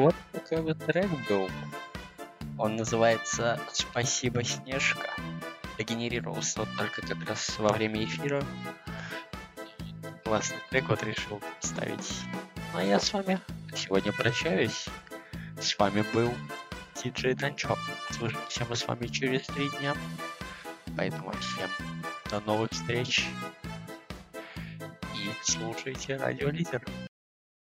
вот такой вот трек был. Он называется «Спасибо, Снежка». Генерировался вот только как раз во время эфира. Классный трек вот решил ставить. Ну а я с вами сегодня прощаюсь. С вами был диджей Данчок. Слышимся мы с вами через 3 дня. Поэтому всем до новых встреч. И слушайте Радио Лидер.